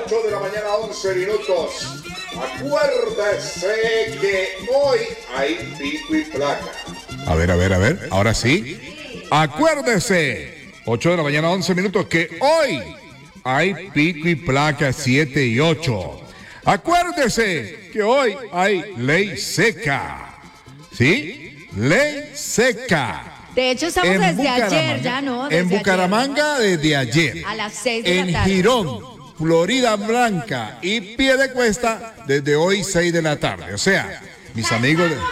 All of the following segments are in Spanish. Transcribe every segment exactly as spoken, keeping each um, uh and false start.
ocho de la mañana, once minutos. Acuérdese que hoy hay pico y placa. A ver, a ver, a ver, ahora sí. Acuérdese, ocho de la mañana, once minutos, que hoy hay pico y placa siete y ocho. Acuérdese que hoy hay ley seca. ¿Sí? Ley seca. De hecho, estamos En desde Bucaramanga, ayer, ya no. Desde en Bucaramanga ayer. desde ayer. A las seis de En la tarde. Girón, Florida Blanca y Piedecuesta desde hoy seis de la tarde. O sea, mis amigos de...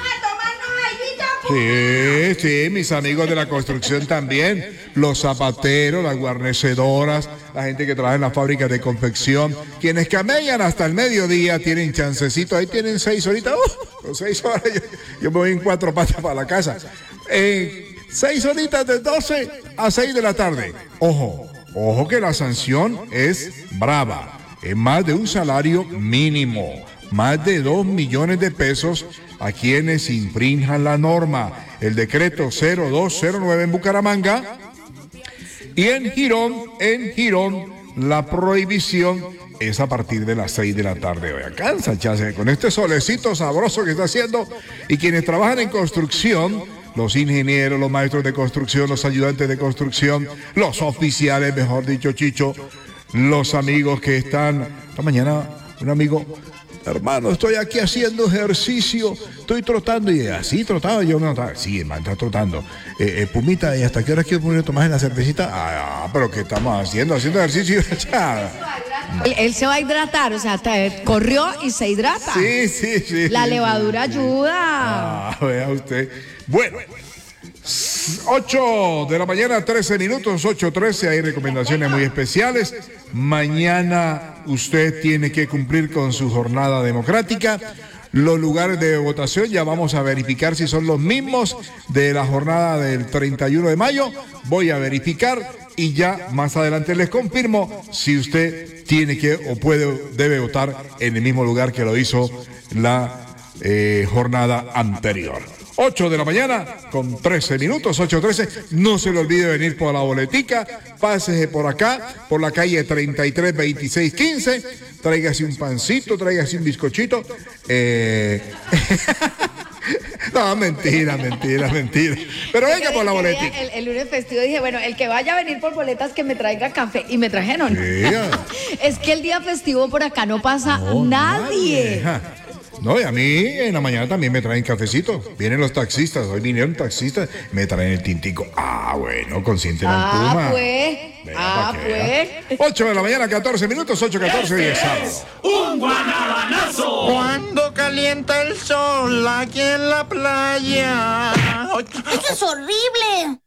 Sí, sí, mis amigos de la construcción también, los zapateros, las guarnecedoras, la gente que trabaja en las fábricas de confección, quienes camellan hasta el mediodía tienen chancecito, ahí tienen seis horitas, uh, con seis horas, yo, yo me voy en cuatro patas para la casa, eh, seis horitas de doce a seis de la tarde. Ojo, ojo que la sanción es brava, es más de un salario mínimo, más de dos millones de pesos a quienes infrinjan la norma. El decreto cero dos cero nueve en Bucaramanga y en Girón, en Girón, la prohibición es a partir de las seis de la tarde. Hoy alcanza, chance, con este solecito sabroso que está haciendo. Y quienes trabajan en construcción, los ingenieros, los maestros de construcción, los ayudantes de construcción, los oficiales, mejor dicho, Chicho, los amigos que están... Esta mañana un amigo... Hermano, estoy aquí haciendo ejercicio, estoy trotando, y así trotaba, yo me notaba, sí, hermano, está trotando. Eh, eh, Pumita, ¿y hasta qué hora quiero poner tomar en la cervecita? Ah, pero ¿qué estamos haciendo? Haciendo ejercicio. Él, él se va a hidratar, o sea, te- corrió y se hidrata. Sí, sí, sí. La sí, levadura sí, sí. ayuda. Ah, vea usted. Bueno, ocho de la mañana, trece minutos, ocho trece, hay recomendaciones muy especiales. Mañana usted tiene que cumplir con su jornada democrática. Los lugares de votación ya vamos a verificar si son los mismos de la jornada del treinta y uno de mayo. Voy a verificar y ya más adelante les confirmo si usted tiene que o puede debe votar en el mismo lugar que lo hizo la eh, jornada anterior. ocho de la mañana con trece minutos, ocho trece. No se le olvide venir por la boletica. Pásese por acá, por la calle treinta y tres, veintiséis, quince. Tráigase un pancito, tráigase un bizcochito. Eh... No, mentira, mentira, mentira. Pero venga por la boletica. El, el lunes festivo dije, bueno, el que vaya a venir por boletas que me traiga café. Y me trajeron. Yeah. Es que el día festivo por acá no pasa No, nadie. nadie. No, y a mí en la mañana también me traen cafecito. Vienen los taxistas, hoy vinieron taxistas, me traen el tintico. Ah, bueno, consiente la Ah, pluma. pues. Ah, pues. ocho de la mañana, catorce minutos, ocho catorce, diez sábado. ¡Un guanabanazo! Cuando calienta el sol aquí en la playa. ¡Eso es horrible!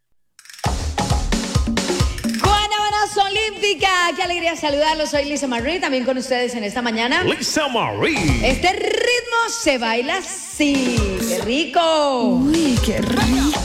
Guanabanazo Olímpica. Qué alegría saludarlos. Soy Lisa Marie, también con ustedes en esta mañana. Lisa Marie. Este ritmo se baila así. ¡Qué rico! Uy, qué rico.